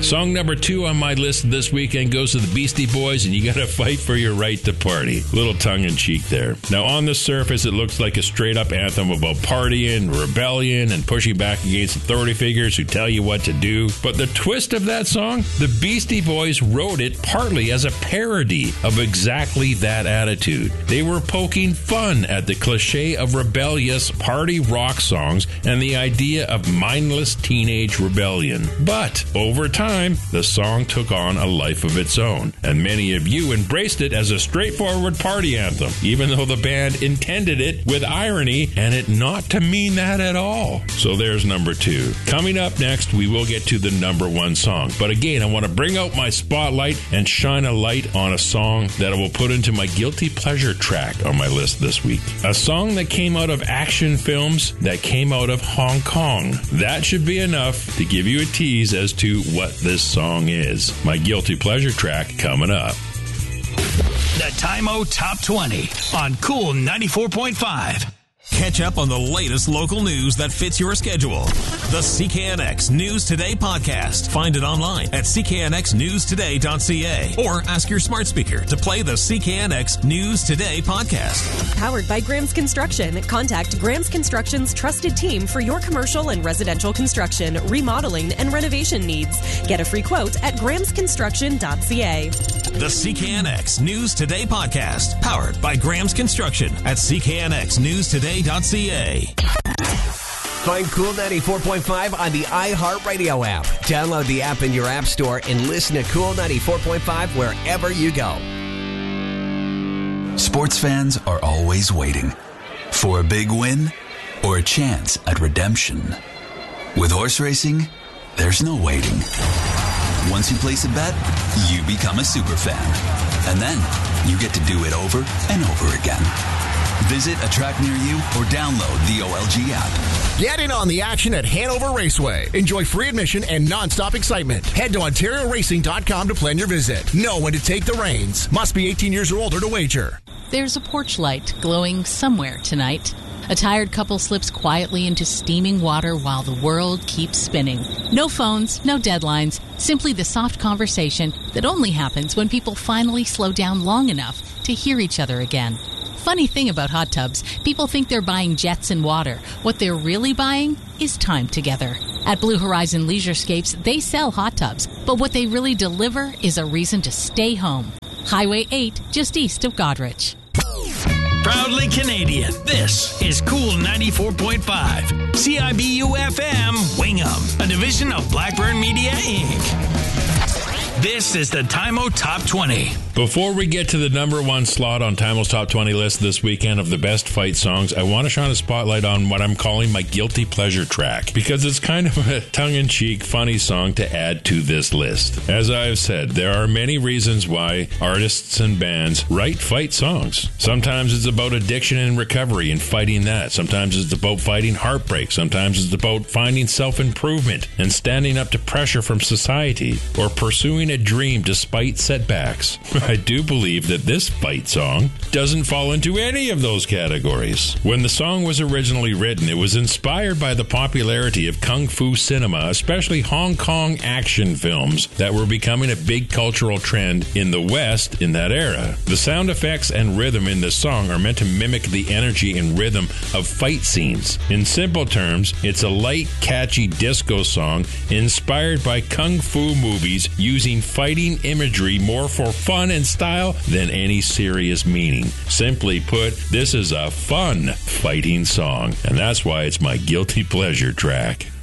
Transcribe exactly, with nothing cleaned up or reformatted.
Song number two on my list this weekend goes to the Beastie Boys, and You Gotta Fight for Your Right to Party. Little tongue-in-cheek there. Now, on the surface, it looks like a straight-up anthem about partying, rebellion, and pushing back against authority figures who tell you what to do. But the twist of that song? The Beastie Boys wrote it partly as a parody of exactly that attitude. They were poking fun at the cliche of rebellious party rock songs and the idea of mindless teenage rebellion. But over time, the song took on a life of its own, and many of you embraced it as a straightforward party anthem, even though the band intended it with irony and it not to mean that at all. So there's number two. Coming up next, we will get to the number one song. But again, I want to bring out my spotlight and shine a light on a song that I will put into my guilty pleasure track on my list this week. A song that came out of action films that came out of Hong Kong. That should be enough to give you a tease as to what this song is. My guilty pleasure track coming up. The Time-O Top twenty on Cool ninety-four point five. Catch up on the latest local news that fits your schedule. The C K N X News Today podcast. Find it online at c k n x news today dot c a or ask your smart speaker to play the C K N X News Today podcast. Powered by Graham's Construction. Contact Graham's Construction's trusted team for your commercial and residential construction, remodeling, and renovation needs. Get a free quote at grahams construction dot c a. The C K N X News Today podcast. Powered by Graham's Construction at c k n x news today dot c a. Find Cool ninety-four point five on the iHeartRadio app. Download the app in your app store and listen to Cool ninety-four point five wherever you go. Sports fans are always waiting for a big win or a chance at redemption. With horse racing, there's no waiting. Once you place a bet, you become a super fan. And then you get to do it over and over again. Visit a track near you or download the O L G app. Get in on the action at Hanover Raceway. Enjoy free admission and non-stop excitement. Head to ontario racing dot com to plan your visit. Know when to take the reins. Must be eighteen years or older to wager. There's a porch light glowing somewhere tonight. A tired couple slips quietly into steaming water while the world keeps spinning. No phones, no deadlines, simply the soft conversation that only happens when people finally slow down long enough to hear each other again. Funny thing about hot tubs, people think they're buying jets and water. What they're really buying is time together. At Blue Horizon Leisurescapes, they sell hot tubs, but what they really deliver is a reason to stay home. Highway eight, just east of Godrich. Proudly Canadian, this is Cool ninety-four point five. C I B U F M, Wingham, a division of Blackburn Media, Incorporated. This is the Time-O Top twenty. Before we get to the number one slot on Time-O's Top twenty list this weekend of the best fight songs, I want to shine a spotlight on what I'm calling my guilty pleasure track, because it's kind of a tongue-in-cheek, funny song to add to this list. As I've said, there are many reasons why artists and bands write fight songs. Sometimes it's about addiction and recovery and fighting that. Sometimes it's about fighting heartbreak. Sometimes it's about finding self-improvement and standing up to pressure from society, or pursuing a dream despite setbacks. I do believe that this fight song doesn't fall into any of those categories. When the song was originally written, it was inspired by the popularity of kung fu cinema, especially Hong Kong action films that were becoming a big cultural trend in the West in that era. The sound effects and rhythm in this song are meant to mimic the energy and rhythm of fight scenes. In simple terms, it's a light, catchy disco song inspired by kung fu movies using fighting imagery more for fun and style than any serious meaning. Simply put, this is a fun fighting song, and that's why it's my guilty pleasure track.